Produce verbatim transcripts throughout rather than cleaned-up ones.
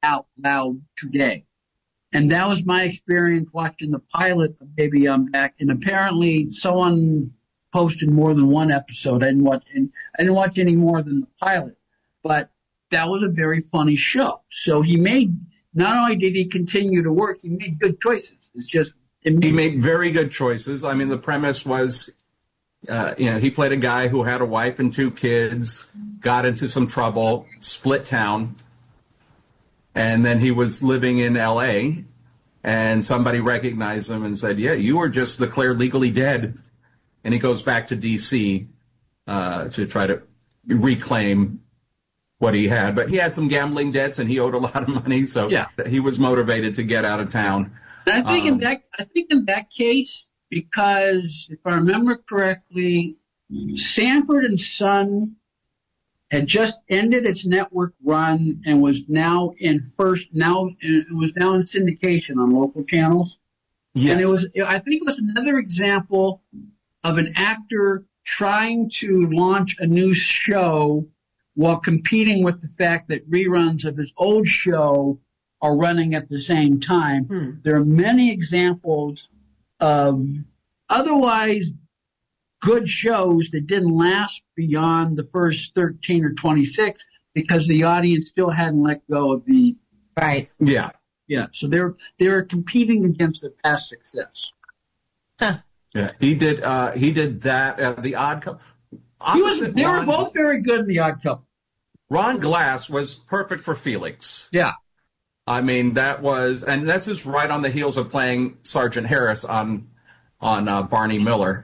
out loud today. And that was my experience watching the pilot of Baby I'm Back. And apparently someone posted more than one episode. I didn't watch, and I didn't watch any more than the pilot, but that was a very funny show. So he made, not only did he continue to work, he made good choices. It's just, it made, he made very good choices. I mean, the premise was, uh, you know, he played a guy who had a wife and two kids, got into some trouble, split town, and then he was living in L A, and somebody recognized him and said, yeah, you were just declared legally dead. And he goes back to D C uh, to try to reclaim what he had. But he had some gambling debts, and he owed a lot of money, so yeah. he was motivated to get out of town. And I think um, in that, I think in that case, because if I remember correctly, Sanford and Son had just ended its network run and was now in first, now it was now in syndication on local channels. Yes. And it was, I think it was another example of an actor trying to launch a new show while competing with the fact that reruns of his old show are running at the same time. Hmm. There are many examples of otherwise good shows that didn't last beyond the first thirteen or twenty-six because the audience still hadn't let go of the... Right. Yeah. Yeah, so they're they're competing against their past success. Huh. Yeah, he did. Uh, he did that at the Odd Couple. He was. They Ron, were both very good in the Odd Couple. Ron Glass was perfect for Felix. Yeah. I mean, that was, and this is right on the heels of playing Sergeant Harris on on uh, Barney Miller.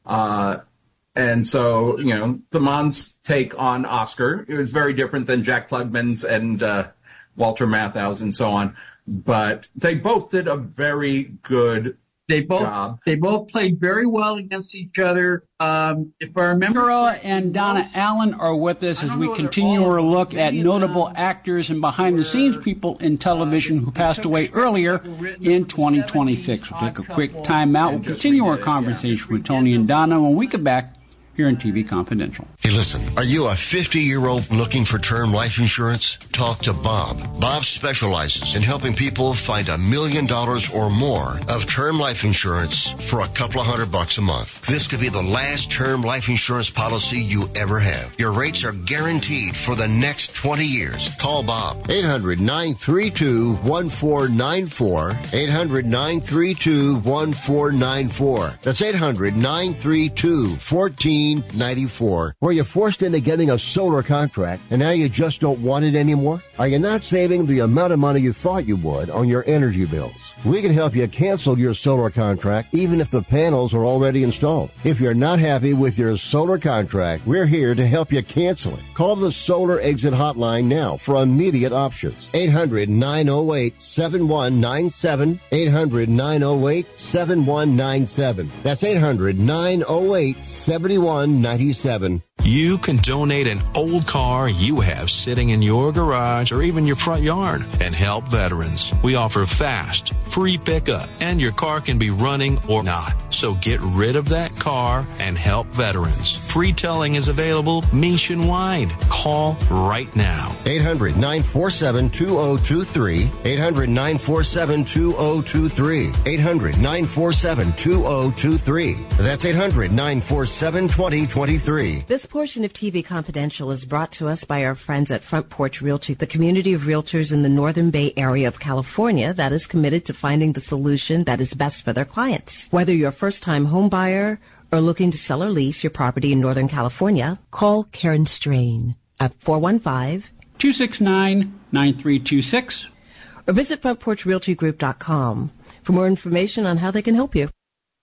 Uh, and so, you know, Damon's take on Oscar, it was very different than Jack Klugman's and uh, Walter Matthau's and so on. But they both did a very good They both job. They both played very well against each other. Um, if I remember, Carla and Donna Allen are with us as we continue our look at notable actors and behind-the-scenes people in television who passed away earlier in twenty twenty-six. We'll take a quick time out. We'll continue our conversation with Tony and Donna when we get back here on T V Confidential. Hey, listen, are you a fifty-year-old looking for term life insurance? Talk to Bob. Bob specializes in helping people find a million dollars or more of term life insurance for a couple of hundred bucks a month. This could be the last term life insurance policy you ever have. Your rates are guaranteed for the next twenty years. Call Bob. eight hundred, nine three two, one four nine four. eight hundred, nine three two, one four nine four. That's eight hundred, nine three two, one four nine four. Were you forced into getting a solar contract and now you just don't want it anymore? Are you not saving the amount of money you thought you would on your energy bills? We can help you cancel your solar contract even if the panels are already installed. If you're not happy with your solar contract, we're here to help you cancel it. Call the Solar Exit Hotline now for immediate options. eight hundred, nine oh eight, seven one nine seven. eight hundred, nine oh eight, seven one nine seven. That's eight hundred, nine oh eight, seven one nine seven. You can donate an old car you have sitting in your garage or even your front yard and help veterans. We offer fast, free pickup, and your car can be running or not. So get rid of that car and help veterans. Free towing is available nationwide. Call right now. eight hundred, nine four seven, two oh two three. eight hundred, nine four seven, two oh two three. eight hundred, nine four seven, two oh two three. That's eight hundred, nine four seven, two oh two three. This portion of T V Confidential is brought to us by our friends at Front Porch Realty, the community of realtors in the Northern Bay area of California that is committed to finding the solution that is best for their clients. Whether you're a first-time home buyer or looking to sell or lease your property in Northern California, call Karen Strain at four one five, two six nine, nine three two six or visit front porch realty group dot com for more information on how they can help you.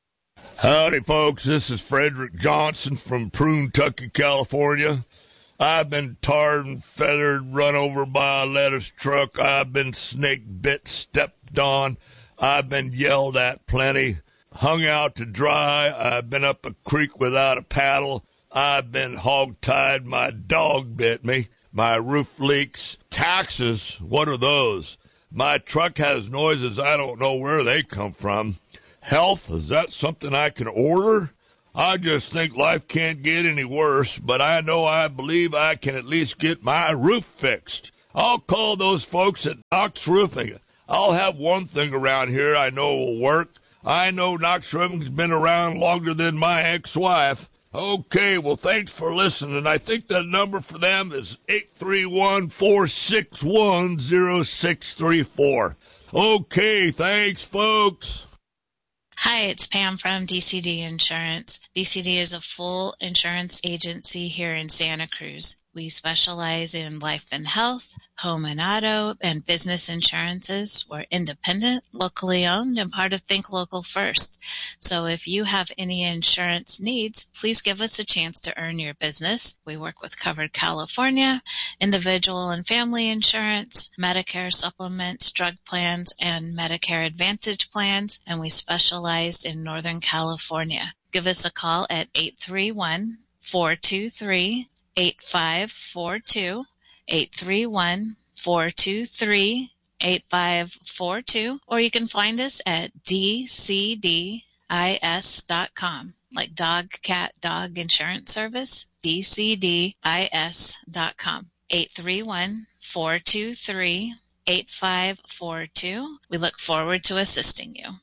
Howdy, folks. This is Frederick Johnson from Prune Tucky, California. I've been tarred and feathered, run over by a lettuce truck. I've been snake bit, stepped on. I've been yelled at plenty, hung out to dry. I've been up a creek without a paddle. I've been hog-tied. My dog bit me. My roof leaks. Taxes, what are those? My truck has noises. I don't know where they come from. Health, is that something I can order? I just think life can't get any worse, but I know I believe I can at least get my roof fixed. I'll call those folks at Knox Roofing. I'll have one thing around here I know will work. I know Knox Roofing's been around longer than my ex-wife. Okay, well, thanks for listening. I think the number for them is eight three one, four six one, zero six three four. Okay, thanks, folks. Hi, it's Pam from D C D Insurance. D C D is a full insurance agency here in Santa Cruz. We specialize in life and health, home and auto, and business insurances. We're independent, locally owned, and part of Think Local First. So if you have any insurance needs, please give us a chance to earn your business. We work with Covered California, individual and family insurance, Medicare supplements, drug plans, and Medicare Advantage plans, and we specialize in Northern California. Give us a call at eight three one, four two three, eight five four two, eight three one, four two three, eight five four two, or you can find us at d c d i s dot com, like dog, cat, dog insurance service, d c d i s dot com, eight three one, four two three, eight five four two. We look forward to assisting you.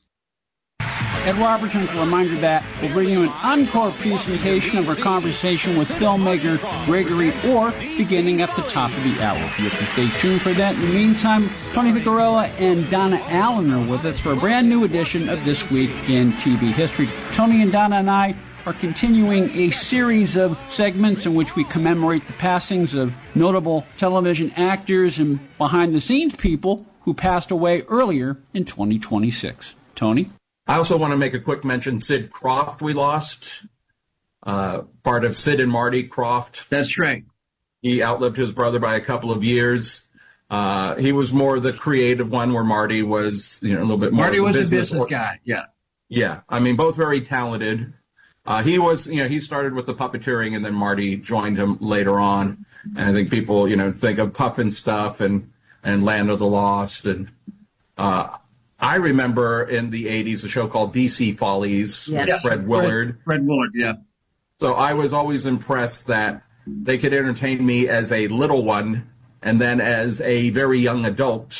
Ed Robertson's a reminder that we'll bring you an encore presentation of our conversation with filmmaker Gregory Orr beginning at the top of the hour. You have to stay tuned for that. In the meantime, Tony Vicarella and Donna Allen are with us for a brand new edition of This Week in T V History. Tony and Donna and I are continuing a series of segments in which we commemorate the passings of notable television actors and behind-the-scenes people who passed away earlier in twenty twenty-six. Tony? I also want to make a quick mention. Sid Croft we lost, uh, part of Sid and Marty Croft. That's right. He outlived his brother by a couple of years. Uh, he was more the creative one, where Marty was, you know, a little bit more Marty of a was business a business or- guy, yeah. Yeah, I mean, both very talented. Uh, he was, you know, he started with the puppeteering, and then Marty joined him later on. And I think people, you know, think of Puff and Stuff and, and Land of the Lost. And, uh, I remember in the eighties a show called D C Follies Yes. with Fred Willard. Fred, Fred Willard, yeah. So I was always impressed that they could entertain me as a little one, and then as a very young adult,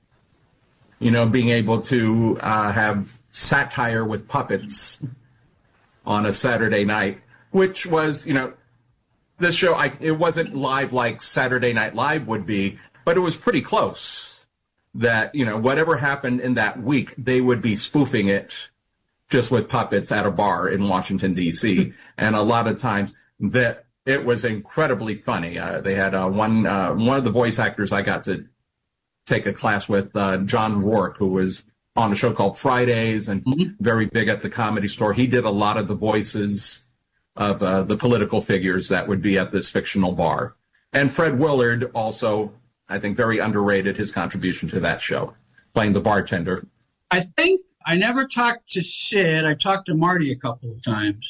you know, being able to uh, have satire with puppets on a Saturday night, which was, you know, this show, I, it wasn't live like Saturday Night Live would be, but it was pretty close. That, you know, whatever happened in that week, they would be spoofing it just with puppets at a bar in Washington, D C And a lot of times that it was incredibly funny. Uh, they had uh, one, uh, one of the voice actors I got to take a class with, uh, John Rourke, who was on a show called Fridays and mm-hmm. very big at the Comedy Store. He did a lot of the voices of uh, the political figures that would be at this fictional bar. And Fred Willard also, I think, very underrated, his contribution to that show, playing the bartender. I think I never talked to Sid. I talked to Marty a couple of times.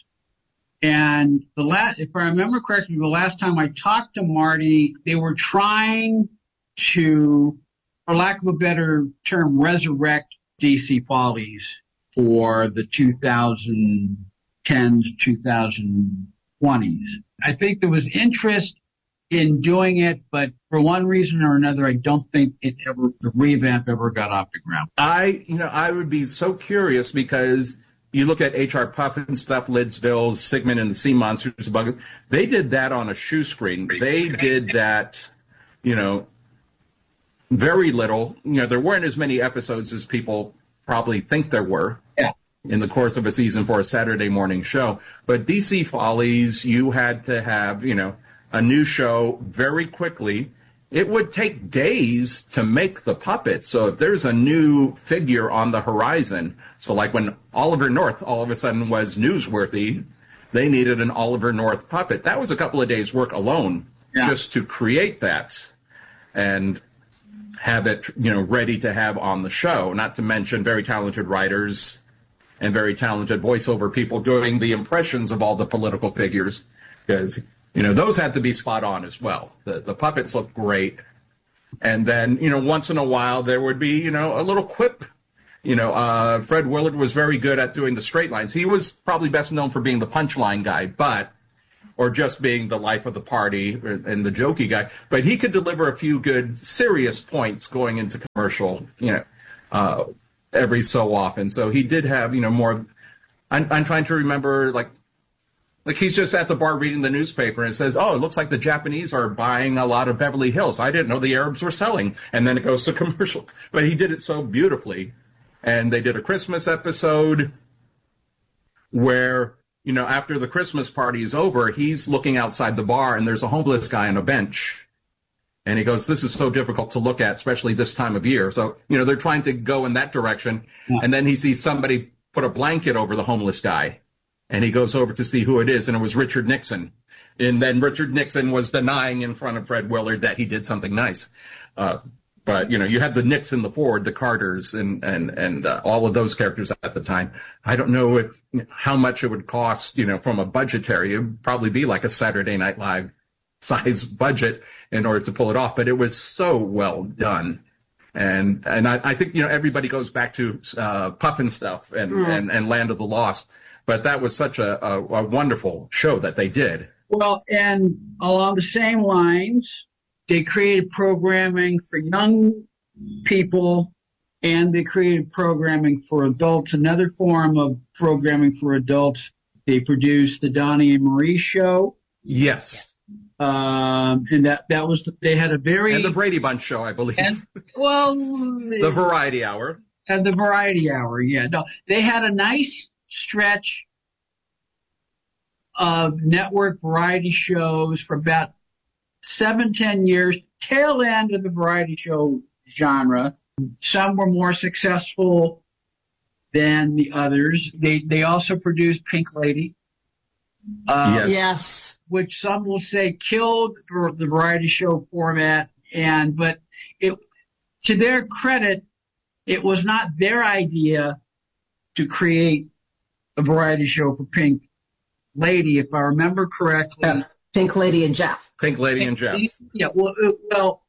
And the last, if I remember correctly, the last time I talked to Marty, they were trying to, for lack of a better term, resurrect D C Follies for the two thousand tens, two thousand twenties. I think there was interest in doing it, but for one reason or another, I don't think it ever, the revamp ever got off the ground. I, you know, I would be so curious because you look at H R Puff and Stuff, Lidsville, Sigmund and the Sea Monsters, they did that on a shoe screen. They did that, you know, very little. You know, there weren't as many episodes as people probably think there were. Yeah. In the course of a season for a Saturday morning show. But D C Follies, you had to have, you know, a new show very quickly. It would take days to make the puppets. So if there's a new figure on the horizon, so like when Oliver North all of a sudden was newsworthy, they needed an Oliver North puppet. That was a couple of days' work alone yeah. just to create that and have it, you know, ready to have on the show, not to mention very talented writers and very talented voiceover people doing the impressions of all the political figures, because, you know, those had to be spot on as well. The, the puppets looked great. And then, you know, once in a while there would be, you know, a little quip. You know, uh, Fred Willard was very good at doing the straight lines. He was probably best known for being the punchline guy, but or just being the life of the party and the jokey guy. But he could deliver a few good, serious points going into commercial, you know, uh, every so often. So he did have, you know, more. I'm, I'm trying to remember, like, like he's just at the bar reading the newspaper and says, oh, it looks like the Japanese are buying a lot of Beverly Hills. I didn't know the Arabs were selling. And then it goes to commercial. But he did it so beautifully. And they did a Christmas episode where, you know, after the Christmas party is over, he's looking outside the bar and there's a homeless guy on a bench. And he goes, this is so difficult to look at, especially this time of year. So, you know, they're trying to go in that direction. Yeah. And then he sees somebody put a blanket over the homeless guy. And he goes over to see who it is, and it was Richard Nixon. And then Richard Nixon was denying in front of Fred Willard that he did something nice. Uh, but, you know, you had the Nixon, the Ford, the Carters, and, and, and uh, all of those characters at the time. I don't know if, how much it would cost, you know, from a budgetary. It would probably be like a Saturday Night Live size budget in order to pull it off. But it was so well done. And and I, I think, you know, everybody goes back to uh, Puffin Stuff and, mm. and, and Land of the Lost. But that was such a, a, a wonderful show that they did. Well, and along the same lines, they created programming for young people, and they created programming for adults. Another form of programming for adults, they produced the Donnie and Marie show. Yes. Um, and that, that was, they had a very... And the Brady Bunch show, I believe. And, well... the Variety Hour. And the Variety Hour, yeah. No, they had a nice stretch of network variety shows for about seven, ten years, tail end of the variety show genre. Some were more successful than the others. They they also produced Pink Lady. Uh, yes. yes. Which some will say killed the variety show format, and but it, to their credit, it was not their idea to create a variety show for Pink Lady, if I remember correctly. Yeah. Pink Lady and Jeff. Pink Lady and Jeff. Yeah, well, well,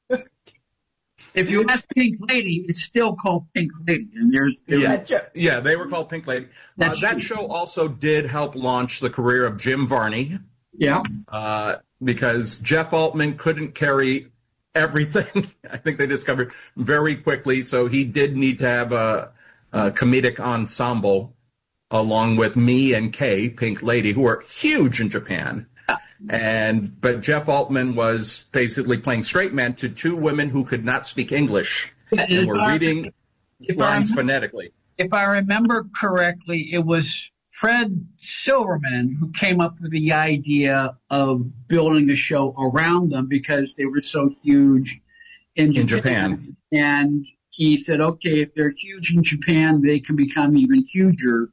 if you ask Pink Lady, it's still called Pink Lady. And there's, there's yeah, yeah, they were called Pink Lady. Uh, that show also did help launch the career of Jim Varney. Yeah. Uh, because Jeff Altman couldn't carry everything. I think they discovered very quickly, so he did need to have a, a comedic ensemble along with me and Kay, Pink Lady, who are huge in Japan. And but Jeff Altman was basically playing straight man to two women who could not speak English and were reading lines phonetically. If I remember correctly, it was Fred Silverman who came up with the idea of building a show around them because they were so huge in Japan. In Japan. And he said, okay, if they're huge in Japan, they can become even huger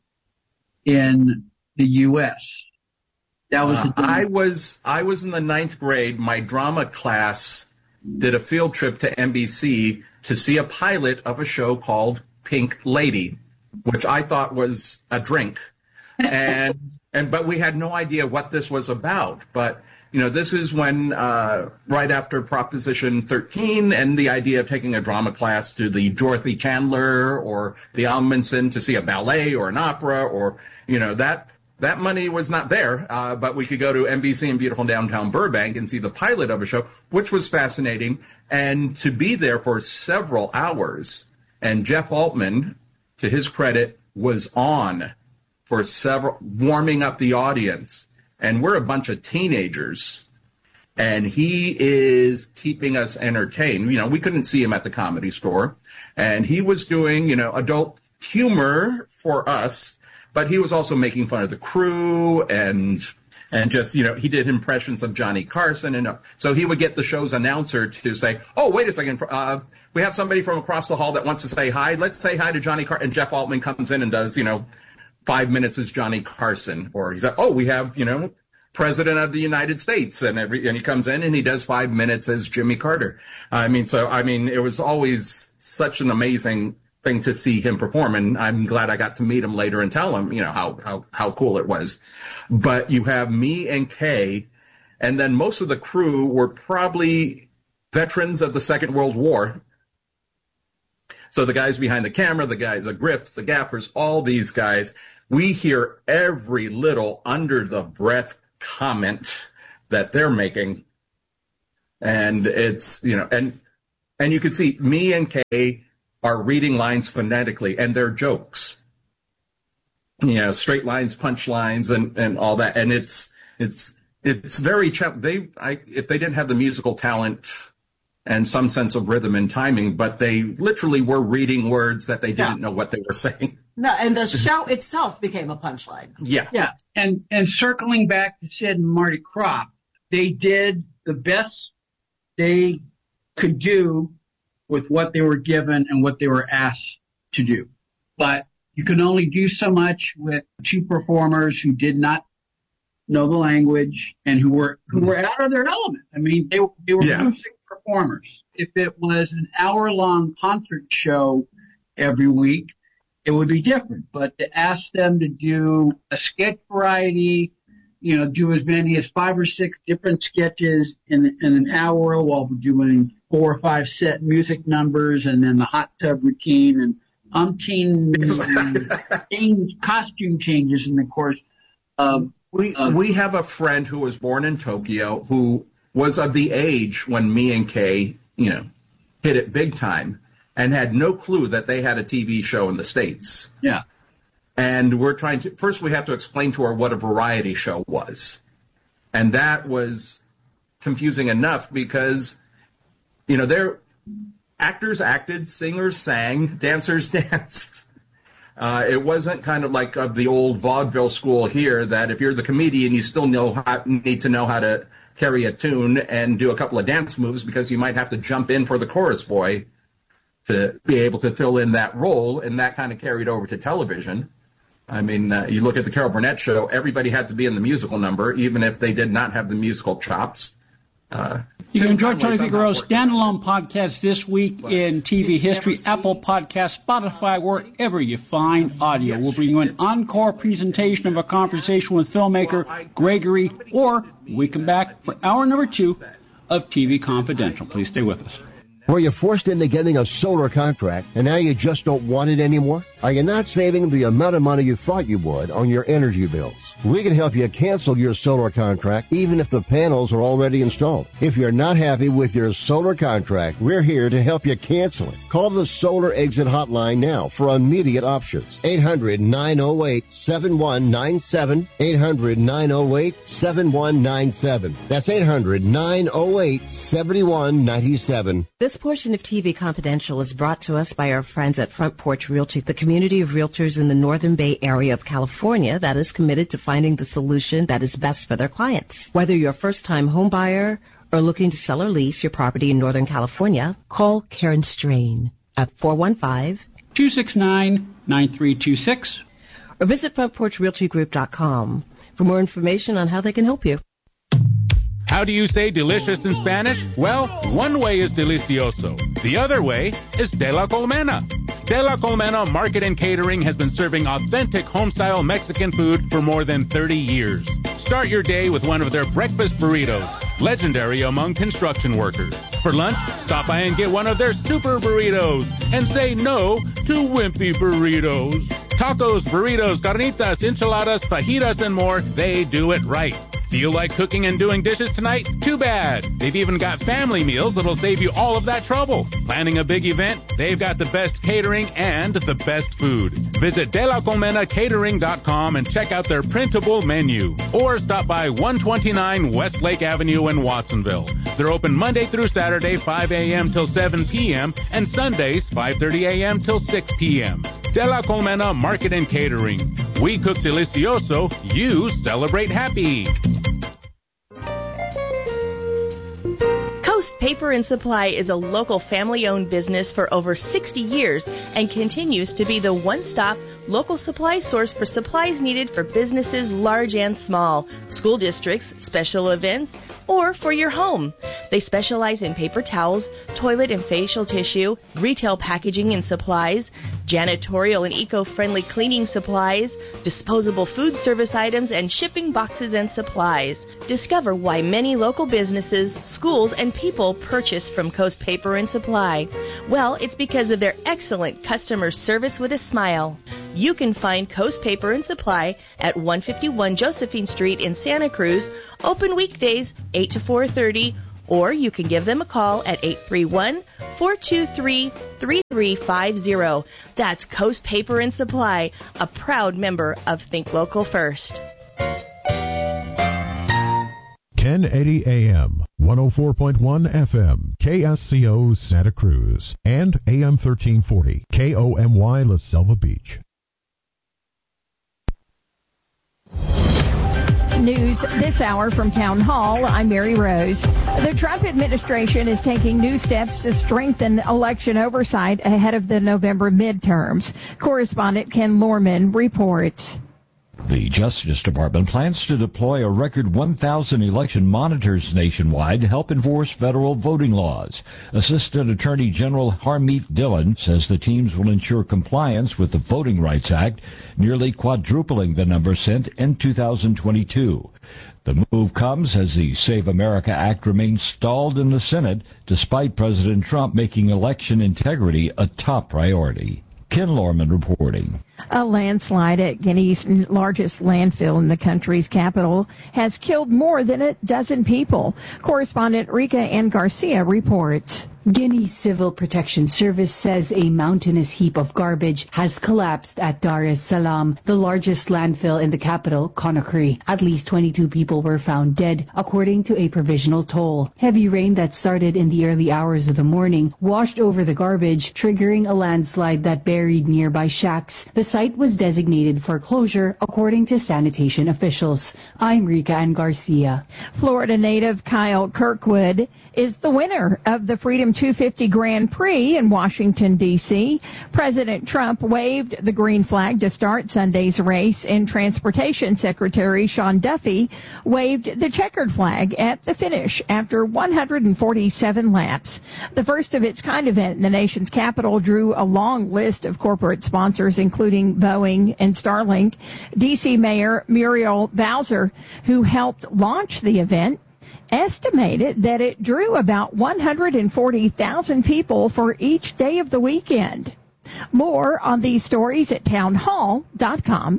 in the U S That was uh, the I was I was in the ninth grade. My drama class did a field trip to N B C to see a pilot of a show called Pink Lady, which I thought was a drink, and and but we had no idea what this was about. But you know, this is when uh, right after Proposition thirteen and the idea of taking a drama class to the Dorothy Chandler or the Amundsen to see a ballet or an opera, or you know that. That money was not there, uh, but we could go to N B C in beautiful downtown Burbank and see the pilot of a show, which was fascinating. And to be there for several hours, and Jeff Altman, to his credit, was on for several, warming up the audience. And we're a bunch of teenagers, and he is keeping us entertained. You know, we couldn't see him at the Comedy Store, and he was doing, you know, adult humor for us. But he was also making fun of the crew and and just, you know, he did impressions of Johnny Carson. And uh, so he would get the show's announcer to say, oh, wait a second, uh, we have somebody from across the hall that wants to say hi. Let's say hi to Johnny Carson. And Jeff Altman comes in and does, you know, five minutes as Johnny Carson. Or he's like, oh, we have, you know, President of the United States. And every and he comes in and he does five minutes as Jimmy Carter. I mean, so, I mean, it was always such an amazing thing to see him perform, and I'm glad I got to meet him later and tell him, you know, how, how, how cool it was. But you have me and Kay, and then most of the crew were probably veterans of the Second World War. So the guys behind the camera, the guys, the grips, the gaffers, all these guys, we hear every little under the breath comment that they're making. And it's, you know, and, and you can see me and Kay are reading lines phonetically, and they're jokes. You know, straight lines, punch lines, and, and all that. And it's, it's, it's very, they, I, if they didn't have the musical talent and some sense of rhythm and timing, but they literally were reading words that they didn't yeah. know what they were saying. No, and the show itself became a punchline. Yeah. Yeah. And, and circling back to Sid and Marty Krofft, they did the best they could do with what they were given and what they were asked to do. But you can only do so much with two performers who did not know the language and who were, who were out of their element. I mean, they, they were yeah. music performers. If it was an hour-long concert show every week, it would be different. But to ask them to do a sketch variety, you know, do as many as five or six different sketches in, in an hour while doing four or five set music numbers and then the hot tub routine and umpteen change, costume changes in the course of. We, of, we have a friend who was born in Tokyo who was of the age when me and Kay, you know, hit it big time and had no clue that they had a T V show in the States. Yeah. And we're trying to, first we have to explain to her what a variety show was. And that was confusing enough because, you know, they're, actors acted, singers sang, dancers danced. Uh, it wasn't kind of like of the old vaudeville school here that if you're the comedian, you still know how, need to know how to carry a tune and do a couple of dance moves because you might have to jump in for the chorus boy to be able to fill in that role, and that kind of carried over to television. I mean, uh, you look at the Carol Burnett show, everybody had to be in the musical number, even if they did not have the musical chops. Uh, you can enjoy Tony Figueroa's standalone podcast this week in T V history, Apple Podcasts, Spotify, wherever you find audio. We'll bring you an encore presentation of a conversation with filmmaker Gregory, or we come back for hour number two of T V Confidential. Please stay with us. Were you forced into getting a solar contract and now you just don't want it anymore? Are you not saving the amount of money you thought you would on your energy bills? We can help you cancel your solar contract even if the panels are already installed. If you're not happy with your solar contract, we're here to help you cancel it. Call the Solar Exit Hotline now for immediate options. eight hundred, nine oh eight, seven one nine seven. eight hundred, nine oh eight, seven one nine seven. That's eight hundred, nine oh eight, seven one nine seven. This portion of T V Confidential is brought to us by our friends at Front Porch Realty, the community of realtors in the Northern Bay area of California that is committed to finding the solution that is best for their clients. Whether you're a first-time home buyer or looking to sell or lease your property in Northern California, call Karen Strain at four one five, two six nine, nine three two six or visit front porch realty group dot com for more information on how they can help you. How do you say delicious in Spanish? Well, one way is delicioso. The other way is de la colmena. De la Colmena Market and Catering has been serving authentic home-style Mexican food for more than thirty years. Start your day with one of their breakfast burritos, legendary among construction workers. For lunch, stop by and get one of their super burritos and say no to wimpy burritos. Tacos, burritos, carnitas, enchiladas, fajitas, and more, they do it right. Feel like cooking and doing dishes tonight? Too bad. They've even got family meals that'll save you all of that trouble. Planning a big event? They've got the best catering and the best food. Visit de la colmena catering dot com and check out their printable menu. Or stop by one twenty-nine Westlake Avenue in Watsonville. They're open Monday through Saturday, five a.m. till seven p.m. and Sundays, five thirty a.m. till six p.m. De la Colmena Market and Catering. We cook delicioso, you celebrate happy. Coast Paper and Supply is a local family-owned business for over sixty years and continues to be the one-stop local supply source for supplies needed for businesses large and small, school districts, special events, or for your home. They specialize in paper towels, toilet and facial tissue, retail packaging and supplies, janitorial and eco-friendly cleaning supplies, disposable food service items, and shipping boxes and supplies. Discover why many local businesses, schools, and people purchase from Coast Paper and Supply. Well, it's because of their excellent customer service with a smile. You can find Coast Paper and Supply at one fifty-one Josephine Street in Santa Cruz, open weekdays eight to four thirty, or you can give them a call at eight three one, four two three, three three five zero. That's Coast Paper and Supply, a proud member of Think Local First. ten eighty A M, one oh four point one F M, K S C O Santa Cruz, and A M thirteen forty, K O M Y La Selva Beach. News this hour from Town Hall. I'm Mary Rose. The Trump administration is taking new steps to strengthen election oversight ahead of the November midterms. Correspondent Ken Lorman reports. The Justice Department plans to deploy a record one thousand election monitors nationwide to help enforce federal voting laws. Assistant Attorney General Harmeet Dillon says the teams will ensure compliance with the Voting Rights Act, nearly quadrupling the number sent in two thousand twenty-two. The move comes as the Save America Act remains stalled in the Senate, despite President Trump making election integrity a top priority. Ken Lorman reporting. A landslide at Guinea's largest landfill in the country's capital has killed more than a dozen people. Correspondent Rika Ann Garcia reports. Guinea's Civil Protection Service says a mountainous heap of garbage has collapsed at Dar es Salaam, the largest landfill in the capital, Conakry. At least twenty-two people were found dead, according to a provisional toll. Heavy rain that started in the early hours of the morning washed over the garbage, triggering a landslide that buried nearby shacks. The site was designated for closure, according to sanitation officials. I'm Rika Ann Garcia. Florida native Kyle Kirkwood is the winner of the Freedom two fifty Grand Prix in Washington, D C President Trump waved the green flag to start Sunday's race, and Transportation Secretary Sean Duffy waved the checkered flag at the finish after one hundred forty-seven laps. The first of its kind event in the nation's capital drew a long list of corporate sponsors, including Boeing and Starlink. D C Mayor Muriel Bowser, who helped launch the event, estimated that it drew about one hundred forty thousand people for each day of the weekend. More on these stories at town hall dot com.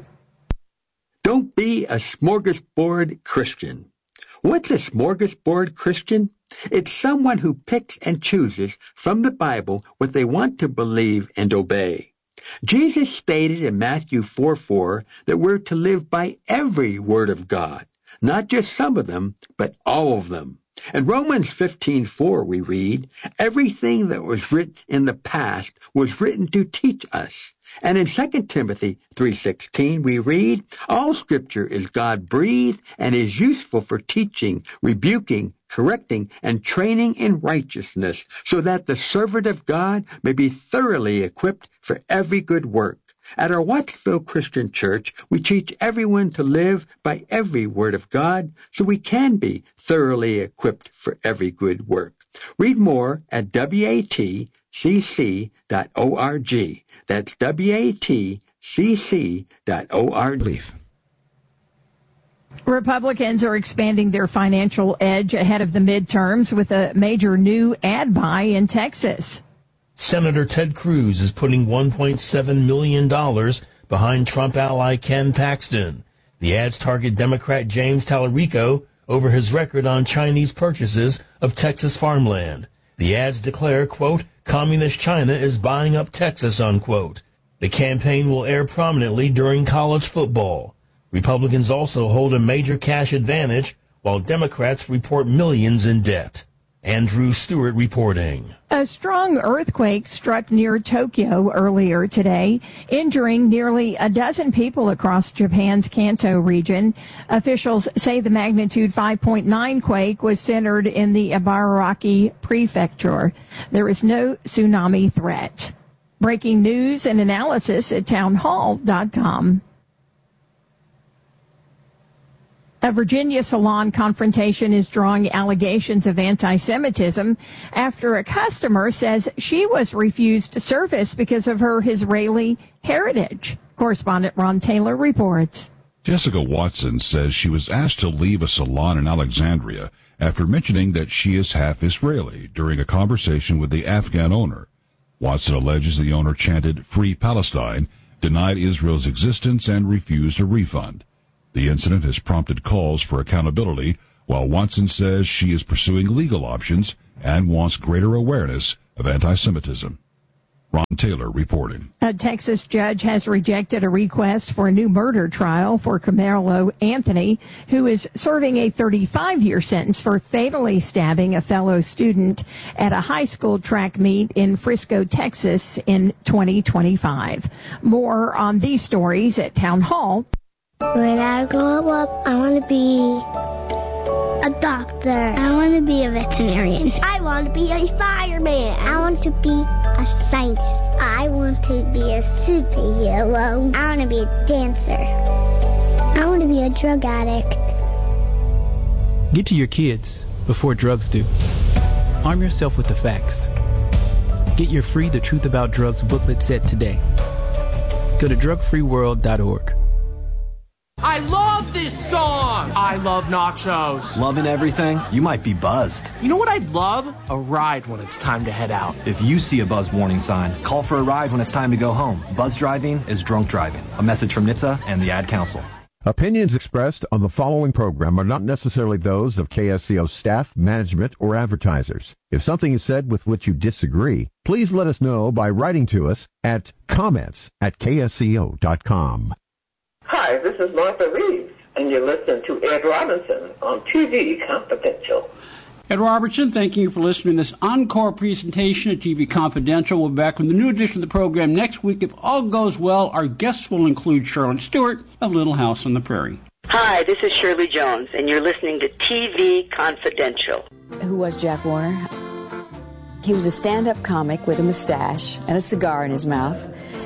Don't be a smorgasbord Christian. What's a smorgasbord Christian? It's someone who picks and chooses from the Bible what they want to believe and obey. Jesus stated in Matthew four four that we're to live by every word of God. Not just some of them, but all of them. In Romans fifteen four we read, everything that was written in the past was written to teach us. And in Second Timothy three sixteen we read, all Scripture is God-breathed and is useful for teaching, rebuking, correcting, and training in righteousness, so that the servant of God may be thoroughly equipped for every good work. At our Wattsville Christian Church, we teach everyone to live by every word of God so we can be thoroughly equipped for every good work. Read more at W A T C C dot org. That's W A T C C dot org. Republicans are expanding their financial edge ahead of the midterms with a major new ad buy in Texas. Senator Ted Cruz is putting one point seven million dollars behind Trump ally Ken Paxton. The ads target Democrat James Tallarico over his record on Chinese purchases of Texas farmland. The ads declare, quote, Communist China is buying up Texas, unquote. The campaign will air prominently during college football. Republicans also hold a major cash advantage, while Democrats report millions in debt. Andrew Stewart reporting. A strong earthquake struck near Tokyo earlier today, injuring nearly a dozen people across Japan's Kanto region. Officials say the magnitude five point nine quake was centered in the Ibaraki prefecture. There is no tsunami threat. Breaking news and analysis at town hall dot com. A Virginia salon confrontation is drawing allegations of anti-Semitism after a customer says she was refused service because of her Israeli heritage. Correspondent Ron Taylor reports. Jessica Watson says she was asked to leave a salon in Alexandria after mentioning that she is half Israeli during a conversation with the Afghan owner. Watson alleges the owner chanted "Free Palestine," denied Israel's existence and refused a refund. The incident has prompted calls for accountability, while Watson says she is pursuing legal options and wants greater awareness of anti-Semitism. Ron Taylor reporting. A Texas judge has rejected a request for a new murder trial for Carmelo Anthony, who is serving a thirty-five-year sentence for fatally stabbing a fellow student at a high school track meet in Frisco, Texas in twenty twenty-five. More on these stories at Town Hall. When I grow up, I want to be a doctor. I want to be a veterinarian. I want to be a fireman. I want to be a scientist. I want to be a superhero. I want to be a dancer. I want to be a drug addict. Get to your kids before drugs do. Arm yourself with the facts. Get your free The Truth About Drugs booklet set today. Go to drug free world dot org. I love this song! I love nachos. Loving everything? You might be buzzed. You know what I'd love? A ride when it's time to head out. If you see a buzz warning sign, call for a ride when it's time to go home. Buzz driving is drunk driving. A message from N H T S A and the Ad Council. Opinions expressed on the following program are not necessarily those of K S C O staff, management, or advertisers. If something is said with which you disagree, please let us know by writing to us at comments at K S C O dot com. Hi, this is Martha Reeves, and you're listening to Ed Robinson on T V Confidential. Ed Robertson, thank you for listening to this encore presentation of T V Confidential. We'll be back with a new edition of the program next week. If all goes well, our guests will include Charlotte Stewart of Little House on the Prairie. Hi, this is Shirley Jones, and you're listening to T V Confidential. Who was Jack Warner? He was a stand-up comic with a mustache and a cigar in his mouth.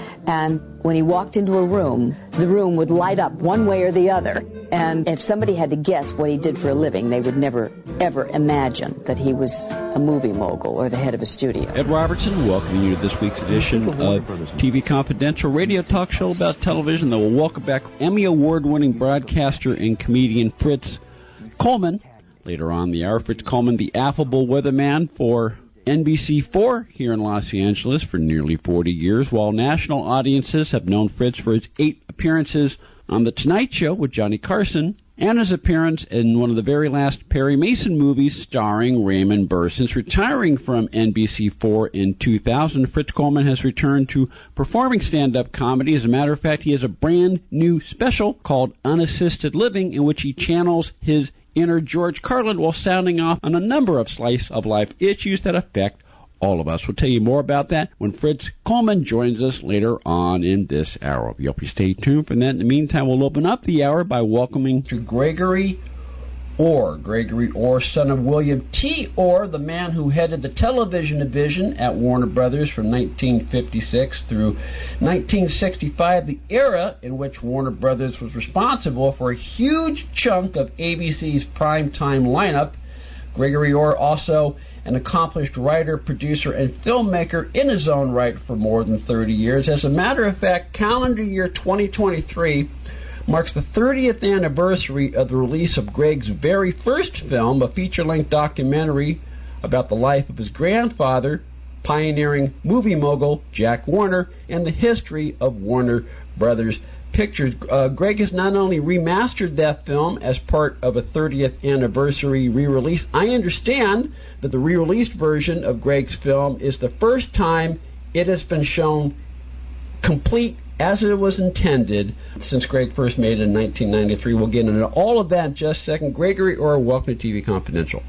And when he walked into a room, the room would light up one way or the other. And if somebody had to guess what he did for a living, they would never, ever imagine that he was a movie mogul or the head of a studio. Ed Robertson, welcoming you to this week's edition of T V Confidential, radio talk show about television that will welcome back Emmy Award-winning broadcaster and comedian Fritz Coleman. Later on the hour, Fritz Coleman, the affable weatherman for N B C four here in Los Angeles for nearly forty years, while national audiences have known Fritz for his eight appearances on The Tonight Show with Johnny Carson and his appearance in one of the very last Perry Mason movies starring Raymond Burr. Since retiring from N B C four in two thousand, Fritz Coleman has returned to performing stand-up comedy. As a matter of fact, he has a brand new special called Unassisted Living, in which he channels his inner George Carlin while sounding off on a number of slice-of-life issues that affect all of us. We'll tell you more about that when Fritz Coleman joins us later on in this hour. We hope you stay tuned for that. In the meantime, we'll open up the hour by welcoming to Gregory Orr. Gregory Orr, son of William T. Orr, the man who headed the television division at Warner Brothers from nineteen fifty-six through nineteen sixty-five, the era in which Warner Brothers was responsible for a huge chunk of A B C's primetime lineup. Gregory Orr, also an accomplished writer, producer, and filmmaker in his own right for more than thirty years. As a matter of fact, calendar year twenty twenty-three marks the thirtieth anniversary of the release of Greg's very first film, a feature-length documentary about the life of his grandfather, pioneering movie mogul Jack Warner, and the history of Warner Brothers Pictures. Uh, Greg has not only remastered that film as part of a thirtieth anniversary re-release. I understand that the re-released version of Greg's film is the first time it has been shown complete as it was intended since Greg first made it in nineteen ninety-three. We'll get into all of that in just a second. Gregory Orr, welcome to T V Confidential.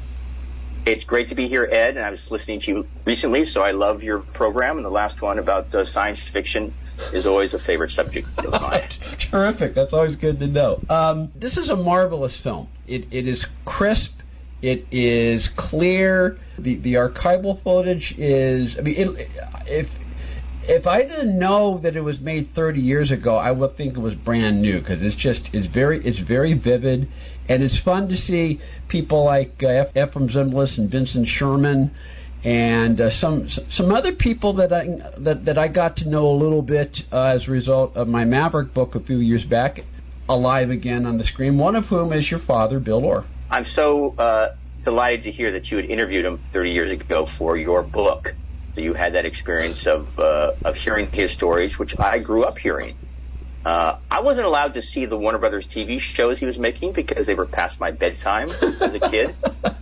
It's great to be here, Ed, and I was listening to you recently, so I love your program, and the last one about uh, science fiction is always a favorite subject of mine. Terrific. That's always good to know. Um, this is a marvelous film. It, it is crisp. It is clear. The the archival footage is, I mean, it, if... If I didn't know that it was made thirty years ago, I would think it was brand new, because it's just it's very it's very vivid, and it's fun to see people like uh, Ephraim Zimbalist and Vincent Sherman, and uh, some some other people that I that, that I got to know a little bit uh, as a result of my Maverick book a few years back, alive again on the screen. One of whom is your father, Bill Orr. I'm so uh, delighted to hear that you had interviewed him thirty years ago for your book. So you had that experience of uh, of hearing his stories, which I grew up hearing. Uh, I wasn't allowed to see the Warner Brothers T V shows he was making because they were past my bedtime as a kid.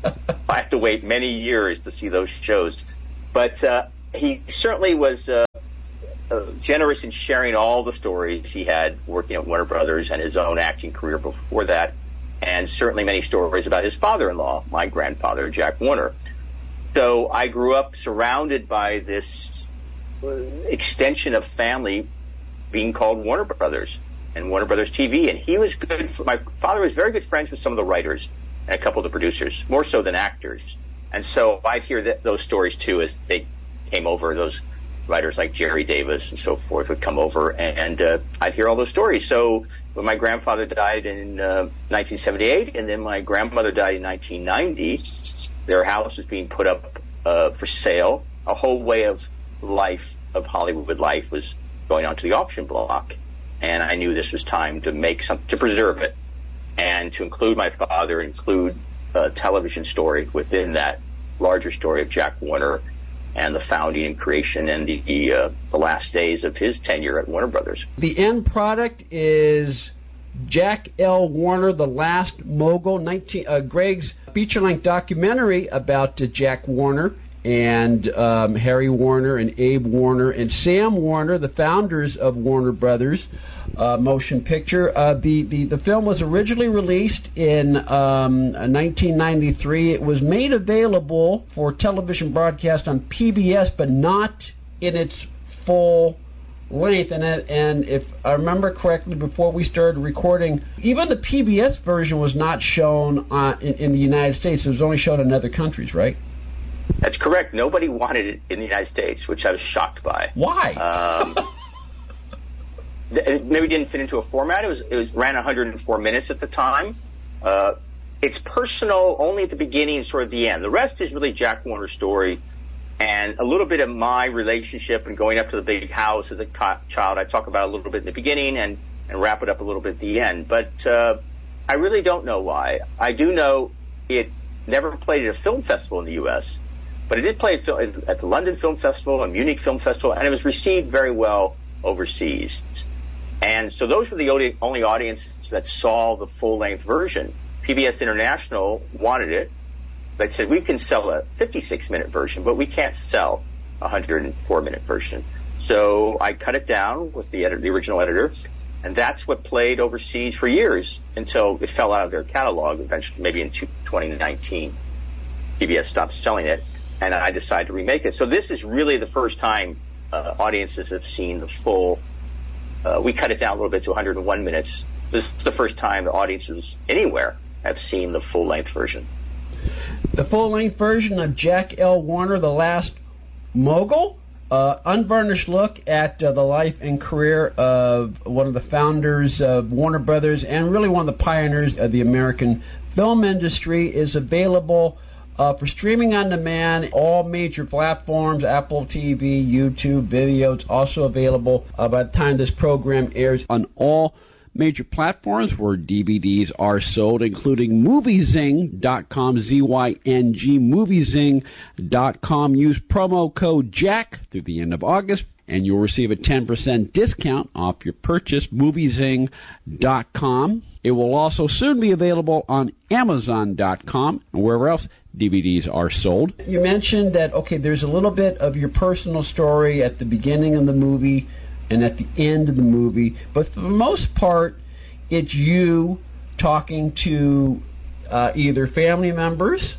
I had to wait many years to see those shows. But uh, he certainly was uh, uh, generous in sharing all the stories he had working at Warner Brothers and his own acting career before that, and certainly many stories about his father-in-law, my grandfather, Jack Warner. So I grew up surrounded by this extension of family being called Warner Brothers and Warner Brothers T V, and he was good. For, my father was very good friends with some of the writers and a couple of the producers, more so than actors. And so I'd hear that, those stories too as they came over. Those writers like Jerry Davis and so forth would come over, and uh, I'd hear all those stories. So when my grandfather died in uh, nineteen seventy-eight, and then my grandmother died in nineteen ninety, their house was being put up uh, for sale. A whole way of life, of Hollywood life, was going onto the auction block, and I knew this was time to make some, to preserve it, and to include my father, include a television story within that larger story of Jack Warner and the founding and creation and the uh, the last days of his tenure at Warner Brothers. The end product is Jack L. Warner, The Last Mogul, nineteen, uh, Greg's feature-length documentary about uh, Jack Warner and um, Harry Warner and Abe Warner and Sam Warner, the founders of Warner Brothers uh, Motion Picture. Uh, the, the, the film was originally released in um, nineteen ninety-three. It was made available for television broadcast on P B S, but not in its full length. And, and if I remember correctly, before we started recording, even the P B S version was not shown uh, in, in the United States. It was only shown in other countries, right? That's correct. Nobody wanted it in the United States, which I was shocked by. Why? Um, it maybe didn't fit into a format. It was it was ran one hundred four minutes at the time. Uh, it's personal only at the beginning and sort of the end. The rest is really Jack Warner's story and a little bit of my relationship and going up to the big house as a co- child. I talk about a little bit in the beginning and, and wrap it up a little bit at the end. But uh, I really don't know why. I do know it never played at a film festival in the U S, but it did play at the London Film Festival and Munich Film Festival, and it was received very well overseas. And so those were the only audiences that saw the full-length version. P B S International wanted it. They said, we can sell a fifty-six minute version, but we can't sell a one hundred four minute version. So I cut it down with the, editor, the original editor, and that's what played overseas for years until it fell out of their catalog eventually, maybe in twenty nineteen. P B S stopped selling it, and I decided to remake it. So this is really the first time uh, audiences have seen the full. Uh, we cut it down a little bit to one hundred one minutes. This is the first time the audiences anywhere have seen the full-length version. The full-length version of Jack L. Warner, The Last Mogul, uh, unvarnished look at uh, the life and career of one of the founders of Warner Brothers and really one of the pioneers of the American film industry, is available Uh, for streaming on demand, all major platforms, Apple T V, YouTube, Vimeo. It's also available uh, by the time this program airs on all major platforms where D V Ds are sold, including movie zing dot com, Z Y N G, movie zing dot com. Use promo code Jack through the end of August, and you'll receive a ten percent discount off your purchase, movie zing dot com. It will also soon be available on Amazon dot com and wherever else D V Ds are sold. You mentioned that, okay, there's a little bit of your personal story at the beginning of the movie and at the end of the movie, but for the most part, it's you talking to uh, either family members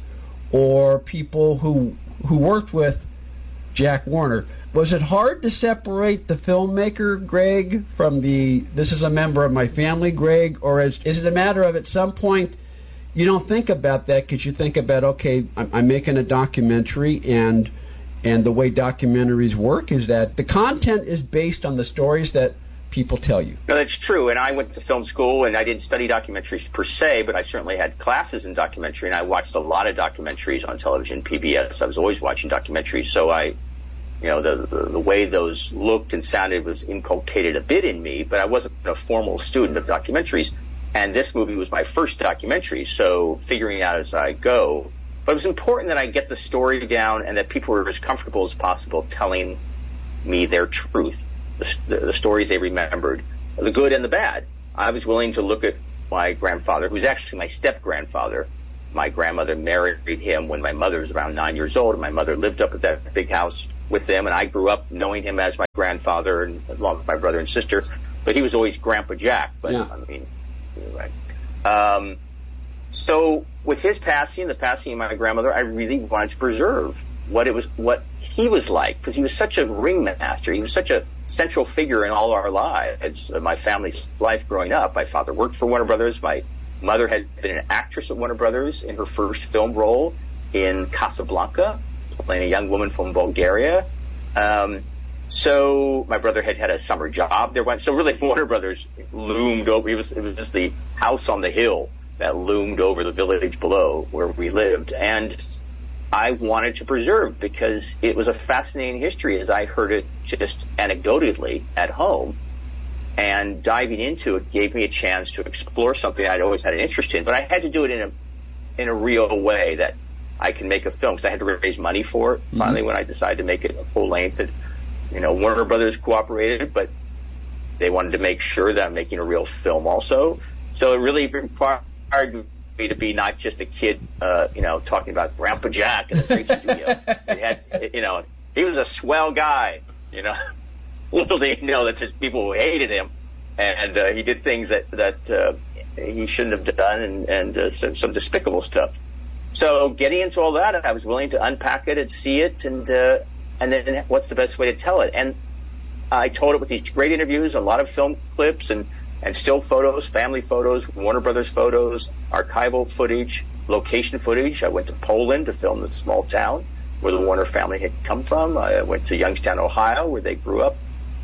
or people who who worked with Jack Warner. Was it hard to separate the filmmaker, Greg, from the, this is a member of my family, Greg, or is, is it a matter of at some point you don't think about that because you think about, okay, I'm, I'm making a documentary, and and the way documentaries work is that the content is based on the stories that people tell you. No, that's true, and I went to film school, and I didn't study documentaries per se, but I certainly had classes in documentary, and I watched a lot of documentaries on television, P B S. I was always watching documentaries, so I... You know, the, the the way those looked and sounded was inculcated a bit in me, but I wasn't a formal student of documentaries. And this movie was my first documentary, so figuring out as I go But it was important that I get the story down and that people were as comfortable as possible telling me their truth, the, the, the stories they remembered, the good and the bad. I was willing to look at my grandfather, who's actually my step-grandfather. My grandmother married him when my mother was around nine years old, and my mother lived up at that big house with them, and I grew up knowing him as my grandfather and along with my brother and sister. But he was always Grandpa Jack. But yeah. I mean, right. Um, so with his passing, the passing of my grandmother, I really wanted to preserve what it was, what he was like, because he was such a ringmaster. He was such a central figure in all our lives, uh, my family's life growing up. My father worked for Warner Brothers. My mother had been an actress at Warner Brothers in her first film role in Casablanca, playing a young woman from Bulgaria. Um, so my brother had had a summer job there. So really, Warner Brothers loomed over. It was, it was just the house on the hill that loomed over the village below where we lived. And I wanted to preserve because it was a fascinating history as I heard it just anecdotally at home. And diving into it gave me a chance to explore something I'd always had an interest in, but I had to do it in a in a real way that I can make a film, because I had to raise money for it. Mm-hmm. Finally, when I decided to make it a full length, and you know, Warner Brothers cooperated, but they wanted to make sure that I'm making a real film also. So it really required me to be not just a kid, uh, you know, talking about Grandpa Jack in the Grape Studio. It had, you know, he was a swell guy, you know. Little did he know that there's people who hated him, and uh, he did things that that uh, he shouldn't have done, and, and uh, some, some despicable stuff. So getting into all that, I was willing to unpack it and see it, and uh, and then what's the best way to tell it? And I told it with these great interviews, a lot of film clips, and, and still photos, family photos, Warner Brothers photos, archival footage, location footage. I went to Poland to film the small town where the Warner family had come from. I went to Youngstown, Ohio, where they grew up.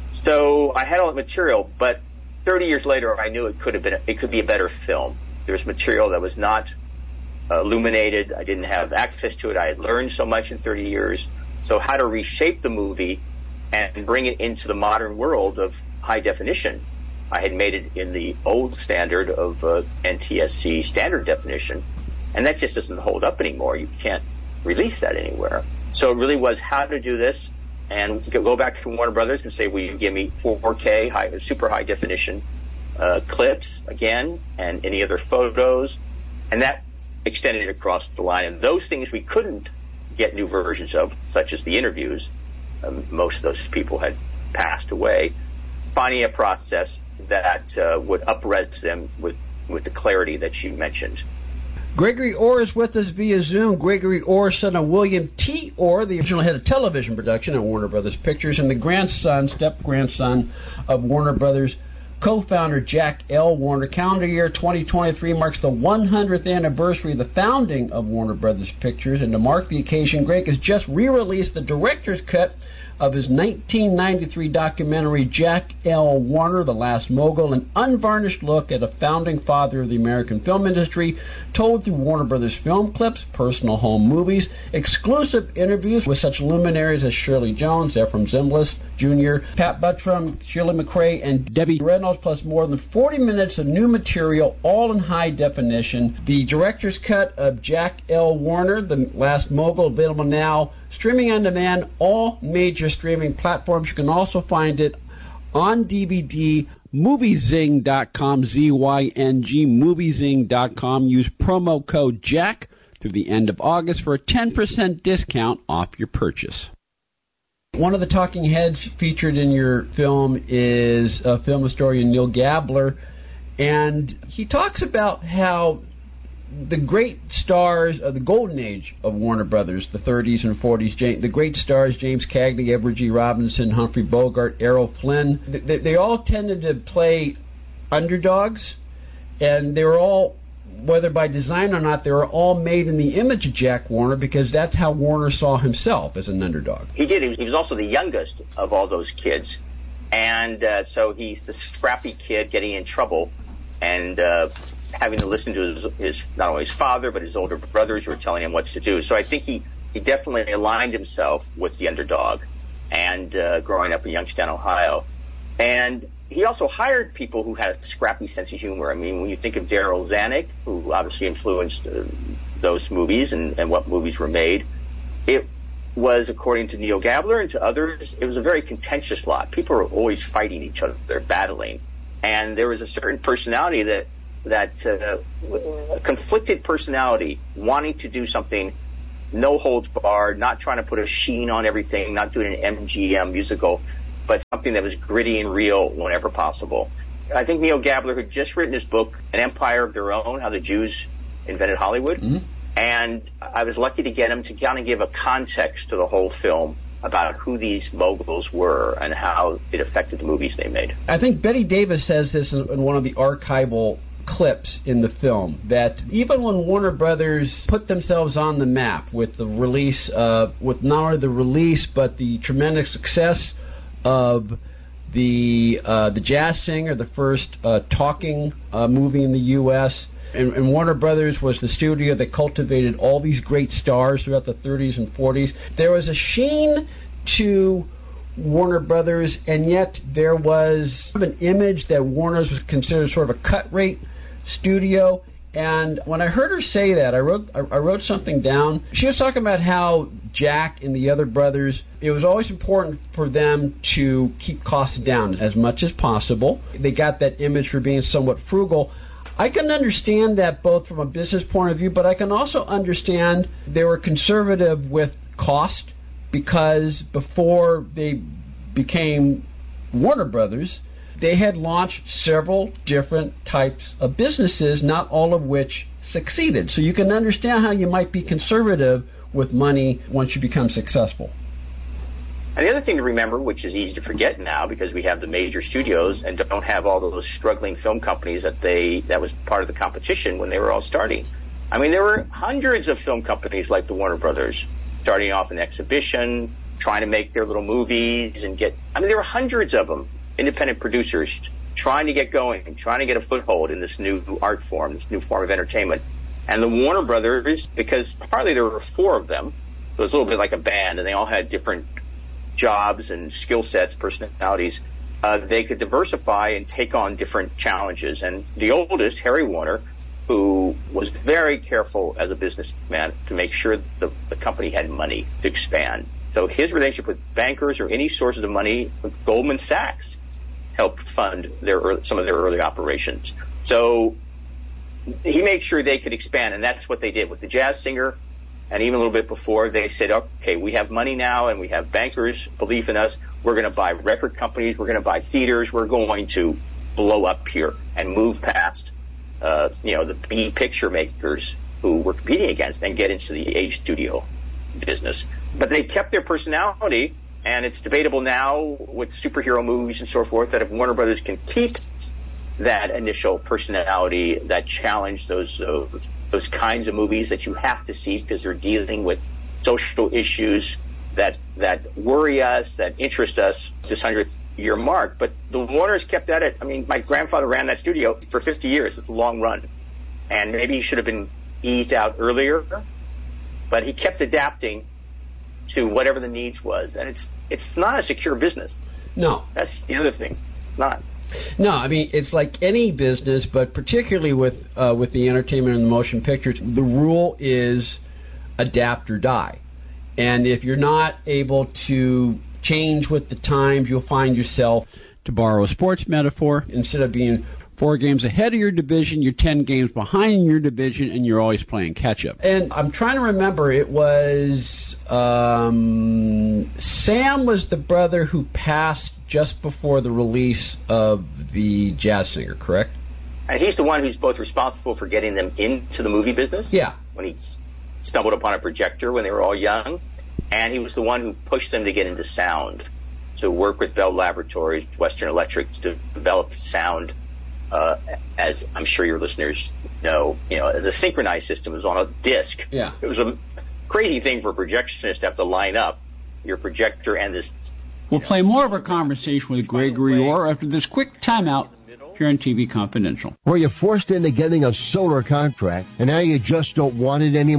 So I had all that material, but thirty years later, I knew it could have been, it could be a better film. There was material that was not uh, illuminated. I didn't have access to it. I had learned so much in thirty years. So how to reshape the movie and bring it into the modern world of high definition. I had made it in the old standard of uh, N T S C standard definition, and that just doesn't hold up anymore. You can't release that anywhere. So it really was how to do this. And go back to Warner Brothers and say, will you give me four K, high, super high definition uh, clips again, and any other photos? And that extended across the line. And those things we couldn't get new versions of, such as the interviews. Um, most of those people had passed away. Finding a process that uh, would up-res them with, with the clarity that you mentioned. Gregory Orr is with us via Zoom. Gregory Orr, son of William T. Orr, the original head of television production at Warner Brothers Pictures, and the grandson, step-grandson of Warner Brothers co-founder Jack L. Warner. Calendar year twenty twenty-three marks the one hundredth anniversary of the founding of Warner Brothers Pictures, and to mark the occasion, Greg has just re-released the director's cut of his nineteen ninety-three documentary Jack L. Warner, The Last Mogul, an unvarnished look at a founding father of the American film industry, told through Warner Brothers film clips, personal home movies, exclusive interviews with such luminaries as Shirley Jones, Ephraim Zimbalist Junior, Pat Buttram, Shirley MacRae, and Debbie Reynolds, plus more than forty minutes of new material, all in high definition. The director's cut of Jack L. Warner, The Last Mogul, available now, streaming on demand, all major streaming platforms. You can also find it on D V D, moviezing dot com, Z Y N G, moviezing dot com. Use promo code Jack through the end of August for a ten percent discount off your purchase. One of the talking heads featured in your film is a film historian Neil Gabler, and he talks about how the great stars of the golden age of Warner Brothers, the thirties and forties, the great stars, James Cagney, Edward G. Robinson, Humphrey Bogart, Errol Flynn, they, they all tended to play underdogs, and they were all, whether by design or not, they were all made in the image of Jack Warner, because that's how Warner saw himself, as an underdog. He did. He was, he was also the youngest of all those kids, and uh, so he's the scrappy kid getting in trouble, and uh, having to listen to his, his not only his father but his older brothers who were telling him what to do. So I think he, he definitely aligned himself with the underdog. And uh, growing up in Youngstown, Ohio, And he also hired people who had a scrappy sense of humor. I mean, when you think of Daryl Zanuck, who obviously influenced uh, those movies and, and what movies were made, it was, according to Neil Gabler and to others, it was a very contentious lot. People were always fighting each other. They're battling. And there was a certain personality that, that uh, a conflicted personality, wanting to do something no holds barred, not trying to put a sheen on everything, not doing an M G M musical, but something that was gritty and real whenever possible. I think Neil Gabler had just written his book, An Empire of Their Own, How the Jews Invented Hollywood. Mm-hmm. And I was lucky to get him to kind of give a context to the whole film about who these moguls were and how it affected the movies they made. I think Betty Davis says this in, in one of the archival clips in the film, that even when Warner Brothers put themselves on the map with the release, uh, with not only the release but the tremendous success of the uh, the Jazz Singer, the first uh, talking uh, movie in the U S, and, and Warner Brothers was the studio that cultivated all these great stars throughout the thirties and forties. There was a sheen to Warner Brothers, and yet there was an image that Warner's was considered sort of a cut-rate studio. And when I heard her say that, I wrote I wrote something down. She was talking about how Jack and the other brothers, it was always important for them to keep costs down as much as possible. They got that image for being somewhat frugal. I can understand that both from a business point of view, but I can also understand they were conservative with cost, because before they became Warner Brothers, they had launched several different types of businesses, not all of which succeeded. So you can understand how you might be conservative with money once you become successful. And the other thing to remember, which is easy to forget now because we have the major studios and don't have all those struggling film companies that they that was part of the competition when they were all starting. I mean, there were hundreds of film companies like the Warner Brothers starting off in exhibition, trying to make their little movies and get, I mean, there were hundreds of them, independent producers, trying to get going, trying to get a foothold in this new art form, this new form of entertainment. And the Warner Brothers, because partly there were four of them, it was a little bit like a band, and they all had different jobs and skill sets, personalities, uh, they could diversify and take on different challenges. And the oldest, Harry Warner, who was very careful as a businessman to make sure the, the company had money to expand. So his relationship with bankers or any sources of money, with Goldman Sachs, helped fund their early, some of their early operations. So he made sure they could expand, and that's what they did with the Jazz Singer. And even a little bit before, they said, okay, we have money now and we have bankers' belief in us. We're going to buy record companies. We're going to buy theaters. We're going to blow up here and move past, uh, you know, the B picture makers who we're competing against and get into the age studio business. But they kept their personality, and it's debatable now with superhero movies and so forth that if Warner Brothers can keep that initial personality that challenged those those, those kinds of movies that you have to see because they're dealing with social issues that that worry us, that interest us, this hundredth year mark. But the Warners kept at it. I mean, my grandfather ran that studio for fifty years. It's a long run. And maybe he should have been eased out earlier, but he kept adapting to whatever the needs was. And it's it's not a secure business. No. That's the other thing. Not. No, I mean, it's like any business, but particularly with uh, with the entertainment and the motion pictures, the rule is adapt or die. And if you're not able to change with the times, you'll find yourself, to borrow a sports metaphor, instead of being four games ahead of your division, you're ten games behind your division, and you're always playing catch-up. And I'm trying to remember, it was um, Sam was the brother who passed just before the release of the Jazz Singer, correct? And he's the one who's both responsible for getting them into the movie business. Yeah. When he stumbled upon a projector when they were all young, and he was the one who pushed them to get into sound, to work with Bell Laboratories, Western Electric, to develop sound. Uh, as I'm sure your listeners know, you know, as a synchronized system, it was on a disc. Yeah. It was a crazy thing for a projectionist to have to line up your projector and this. We'll play more of our conversation with Gregory Orr after this quick timeout here on T V Confidential. Were you forced into getting a solar contract and now you just don't want it anymore?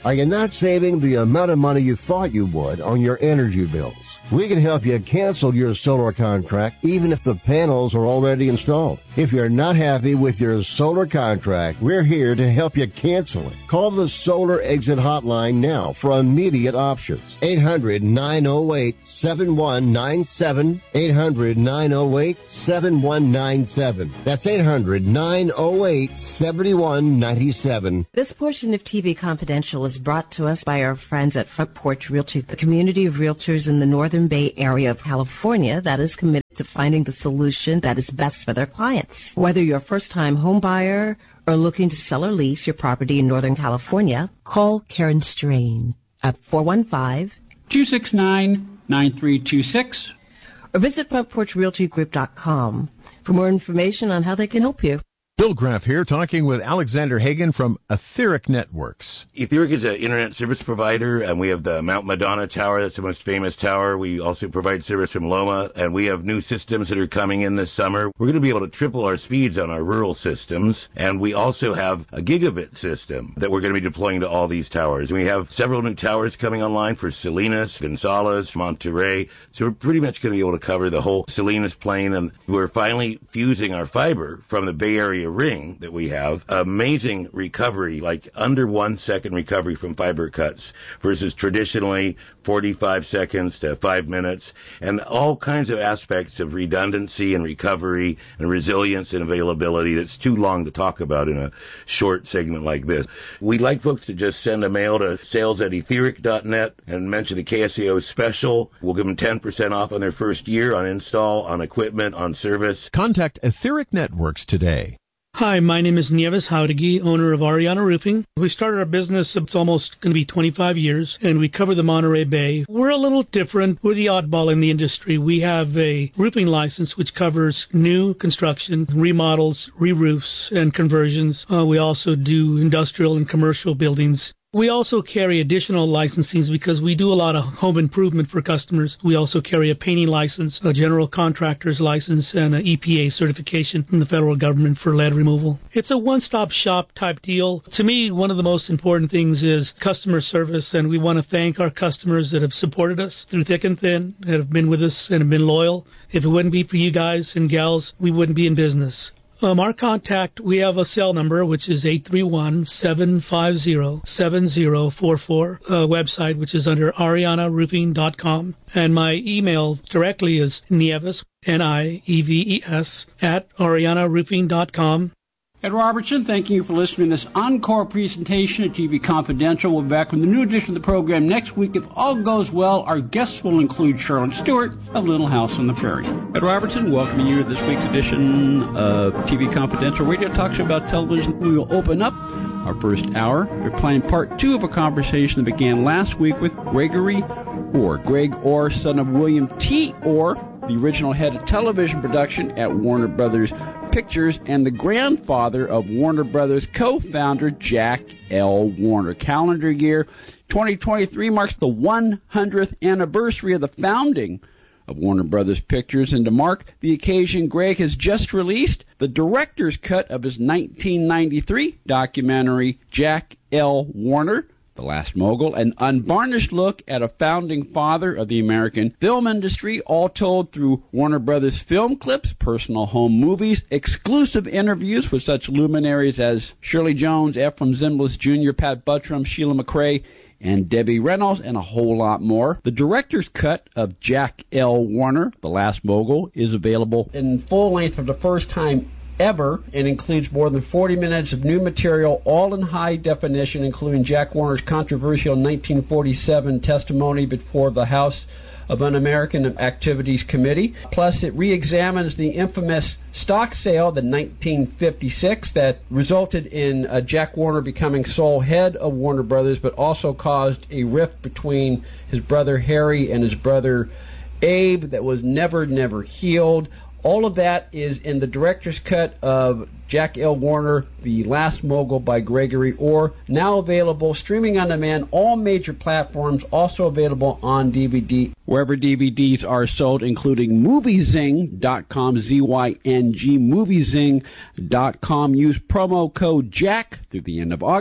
Are you not saving the amount of money you thought you would on your energy bills? We can help you cancel your solar contract even if the panels are already installed. If you're not happy with your solar contract, we're here to help you cancel it. Call the Solar Exit Hotline now for immediate options. eight hundred, nine oh eight, seven one nine seven. eight hundred, nine oh eight, seven one nine seven. That's eight hundred, nine oh eight, seven one nine seven. This portion of T V Confidential is brought to us by our friends at Front Porch Realty, the community of realtors in the Northern Bay area of California that is committed to finding the solution that is best for their clients. Whether you're a first-time home buyer or looking to sell or lease your property in Northern California, call Karen Strain at four one five, two six nine, nine three two six or visit front porch realty group dot com for more information on how they can help you. Bill Graff here, talking with Alexander Hagan from Etheric Networks. Etheric is an internet service provider, and we have the Mount Madonna Tower. That's the most famous tower. We also provide service from Loma, and we have new systems that are coming in this summer. We're going to be able to triple our speeds on our rural systems, and we also have a gigabit system that we're going to be deploying to all these towers. We have several new towers coming online for Salinas, Gonzales, Monterey, so we're pretty much going to be able to cover the whole Salinas plain, and we're finally fusing our fiber from the Bay Area ring that we have. Amazing recovery, like under one second recovery from fiber cuts versus traditionally forty-five seconds to five minutes, and all kinds of aspects of redundancy and recovery and resilience and availability that's too long to talk about in a short segment like this. We'd like folks to just send a mail to sales at etheric dot net and mention the K S C O special. We'll give them ten percent off on their first year on install, on equipment, on service. Contact Etheric Networks today. Hi, my name is Nieves Jauregui, owner of Ariana Roofing. We started our business, it's almost going to be twenty-five years, and we cover the Monterey Bay. We're a little different. We're the oddball in the industry. We have a roofing license which covers new construction, remodels, re-roofs, and conversions. Uh, we also do industrial and commercial buildings. We also carry additional licensings because we do a lot of home improvement for customers. We also carry a painting license, a general contractor's license, and an E P A certification from the federal government for lead removal. It's a one-stop shop type deal. To me, one of the most important things is customer service, and we want to thank our customers that have supported us through thick and thin, that have been with us and have been loyal. If it wouldn't be for you guys and gals, we wouldn't be in business. Um, our contact, we have a cell number, which is eight three one, seven five zero, seven zero four four, a website, which is under ariana roofing dot com. And my email directly is Nieves, N I E V E S, at ariana roofing dot com. Ed Robertson, thank you for listening to this encore presentation of T V Confidential. We'll be back with a new edition of the program next week. If all goes well, our guests will include Charlotte Stewart of Little House on the Prairie. Ed Robertson, welcoming you to this week's edition of T V Confidential radio talk show about television. We will open up our first hour. We're playing part two of a conversation that began last week with Gregory Orr. Greg Orr, son of William T. Orr, the original head of television production at Warner Brothers Pictures and the grandfather of Warner Brothers co-founder Jack L. Warner. Calendar year twenty twenty-three marks the one hundredth anniversary of the founding of Warner Brothers Pictures, and to mark the occasion, Greg has just released the director's cut of his nineteen ninety-three documentary Jack L. Warner, The Last Mogul, an unvarnished look at a founding father of the American film industry, all told through Warner Brothers film clips, personal home movies, exclusive interviews with such luminaries as Shirley Jones, Ephraim Zimbalist Junior, Pat Buttram, Sheila McRae, and Debbie Reynolds, and a whole lot more. The director's cut of Jack L. Warner, The Last Mogul, is available in full length for the first time ever. It includes more than forty minutes of new material, all in high definition, including Jack Warner's controversial nineteen forty-seven testimony before the House of Un-American Activities Committee. Plus, it re-examines the infamous stock sale, the nineteen fifty-six, that resulted in uh, Jack Warner becoming sole head of Warner Brothers, but also caused a rift between his brother Harry and his brother Abe that was never, never healed. All of that is in the director's cut of Jack L. Warner, The Last Mogul by Gregory Orr, now available streaming on demand, all major platforms, also available on D V D. Wherever D V Ds are sold, including moviezing dot com, Z Y N G, moviezing dot com. Use promo code JACK through the end of August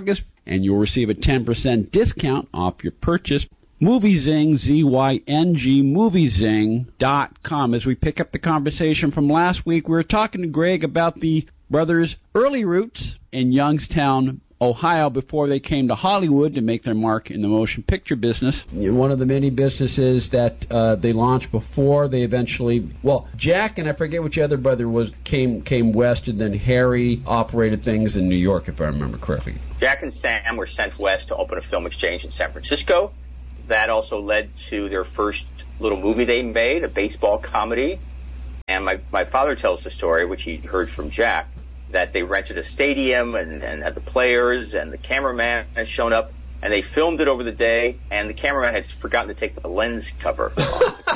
and you'll receive a ten percent discount off your purchase. MovieZing, Z Y N G, MovieZing dot com. As we pick up the conversation from last week, we were talking to Greg about the brothers' early roots in Youngstown, Ohio, before they came to Hollywood to make their mark in the motion picture business. One of the many businesses that uh, they launched before they eventually, well, Jack and I forget which other brother was came came west, and then Harry operated things in New York, if I remember correctly. Jack and Sam were sent west to open a film exchange in San Francisco. That also led to their first little movie they made, a baseball comedy. And my, my father tells the story, which he heard from Jack, that they rented a stadium and, and had the players, and the cameraman had shown up, and they filmed it over the day, and the cameraman had forgotten to take the lens cover off the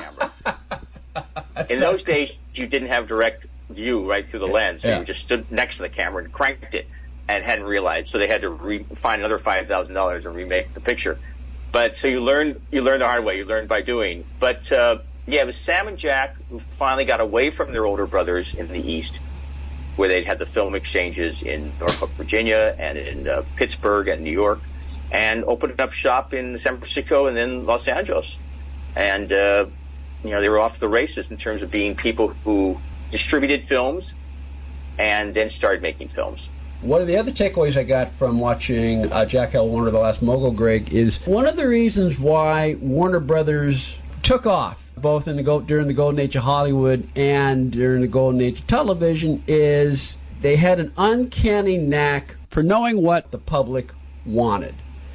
camera. In those days, you didn't have direct view right through the lens, so yeah. You just stood next to the camera and cranked it and hadn't realized, so they had to re- find another five thousand dollars and remake the picture. But so you learn you learn the hard way. You learn by doing. But uh, yeah, it was Sam and Jack who finally got away from their older brothers in the East, where they'd had the film exchanges in Norfolk, Virginia, and in uh, Pittsburgh and New York, and opened up shop in San Francisco and then Los Angeles. And uh, you know, they were off to the races in terms of being people who distributed films and then started making films. One of the other takeaways I got from watching uh, Jack L. Warner, The Last Mogul, Greg, is one of the reasons why Warner Brothers took off, both in the go- during the golden age of Hollywood and during the golden age of television, is they had an uncanny knack for knowing what the public wanted.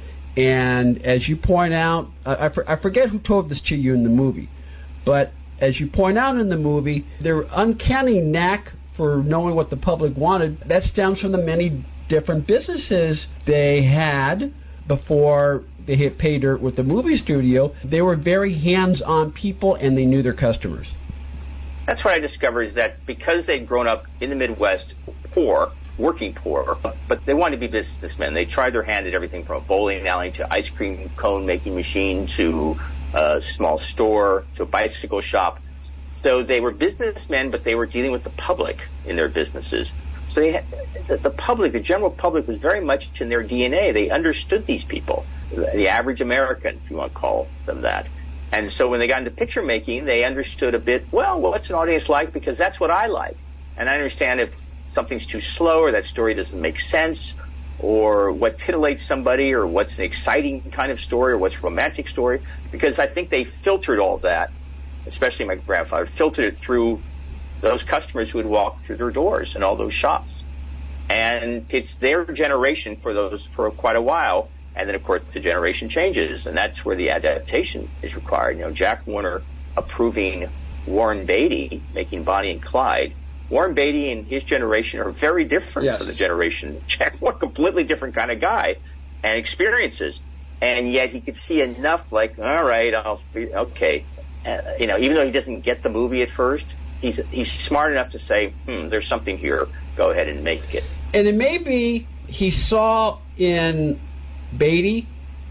And as you point out, uh, I, for- I forget who told this to you in the movie, but as you point out in the movie, their uncanny knack for knowing what the public wanted, that stems from the many different businesses they had before they hit pay dirt with the movie studio. They were very hands-on people, and they knew their customers. That's what I discovered, is that because they'd grown up in the Midwest poor, working poor, but they wanted to be businessmen. They tried their hand at everything from a bowling alley to ice cream cone making machine to a small store to a bicycle shop. So they were businessmen, but they were dealing with the public in their businesses. So they had, the public, the general public, was very much in their D N A. They understood these people, the average American, if you want to call them that. And so when they got into picture making, they understood a bit, well, what's an audience like? Because that's what I like. And I understand if something's too slow or that story doesn't make sense, or what titillates somebody, or what's an exciting kind of story, or what's a romantic story. Because I think they filtered all that, especially my grandfather, filtered it through those customers who would walk through their doors and all those shops. And it's their generation for those for quite a while. And then, of course, the generation changes, and that's where the adaptation is required. You know, Jack Warner approving Warren Beatty making Bonnie and Clyde. Warren Beatty and his generation are very different yes. from the generation. Jack Warner, completely different kind of guy and experiences. And yet he could see enough, like, all right, I'll, okay. Uh, you know, even though he doesn't get the movie at first, he's he's smart enough to say, hmm, there's something here. Go ahead and make it. And it may be he saw in Beatty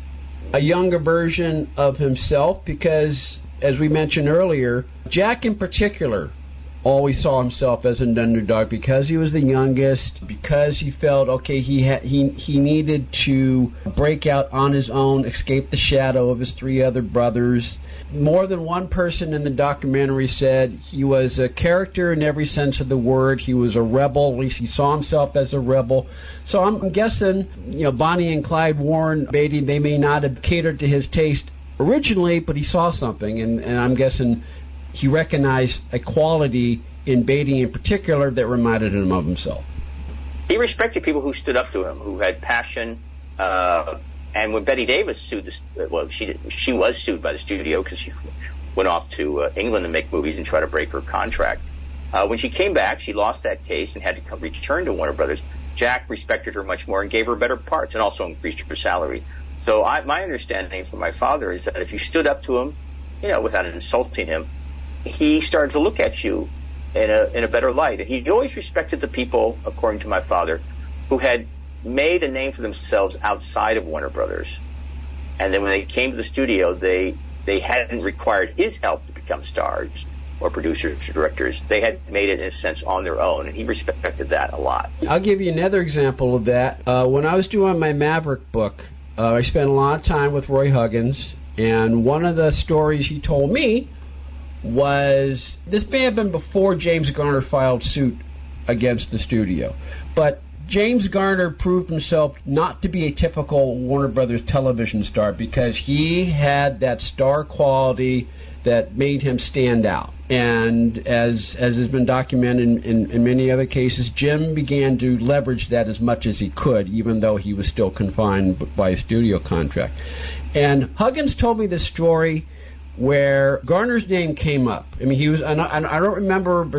a younger version of himself, because, as we mentioned earlier, Jack in particular always saw himself as an underdog because he was the youngest, because he felt, okay, he ha- he he needed to break out on his own, escape the shadow of his three other brothers. More than one person in the documentary said he was a character in every sense of the word. He was a rebel. At least he saw himself as a rebel. So I'm guessing, you know, Bonnie and Clyde, Warren Beatty, they may not have catered to his taste originally, but he saw something, and, and I'm guessing he recognized a quality in Beatty in particular that reminded him of himself. He respected people who stood up to him, who had passion. Uh, and when Betty Davis sued, the, well, she did, she was sued by the studio because she went off to uh, England to make movies and try to break her contract. Uh, when she came back, she lost that case and had to come, return to Warner Brothers. Jack respected her much more and gave her better parts and also increased her salary. So I, my understanding from my father is that if you stood up to him, you know, without insulting him, he started to look at you in a in a better light. And he always respected the people, according to my father, who had made a name for themselves outside of Warner Brothers. And then when they came to the studio, they they hadn't required his help to become stars. or producers or directors. They had made it, in a sense, on their own, and he respected that a lot. I'll give you another example of that. Uh, when I was doing my Maverick book, uh, I spent a lot of time with Roy Huggins, and one of the stories he told me was, this may have been before James Garner filed suit against the studio, but James Garner proved himself not to be a typical Warner Brothers television star because he had that star quality that made him stand out. And as as has been documented in, in, in many other cases, Jim began to leverage that as much as he could, even though he was still confined by a studio contract. And Huggins told me this story where Garner's name came up. I mean, he was, and I, I don't remember